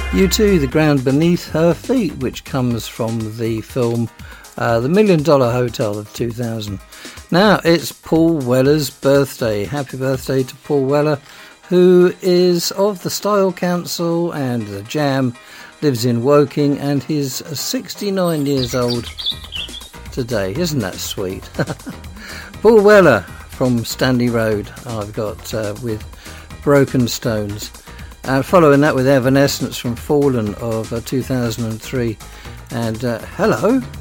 U2, The Ground Beneath Her Feet, which comes from the film The $1 Million Hotel of 2000. Now it's Paul Weller's birthday. Happy birthday to Paul Weller, who is of the Style Council and the Jam, lives in Woking, and he's 69 years old today. Isn't that sweet? Paul Weller from Stanley Road I've got with Broken Stones. Following that with Evanescence from Fallen of 2003. And hello,